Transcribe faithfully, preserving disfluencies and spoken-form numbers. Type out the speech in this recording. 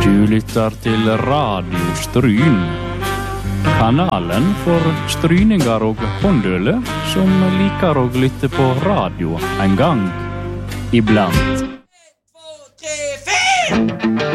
Du lytter til Radio Stryn. Kanalen for stryninger og håndøle som liker å lytte på radio en gang iblant.